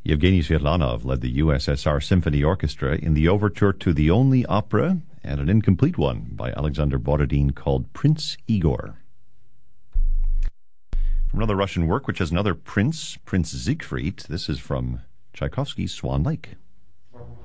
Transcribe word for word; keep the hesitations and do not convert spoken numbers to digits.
Yevgeny Svetlanov led the U S S R Symphony Orchestra in the overture to the only opera, and an incomplete one, by Alexander Borodin called Prince Igor. From another Russian work, which has another prince, Prince Siegfried, this is from Tchaikovsky's Swan Lake.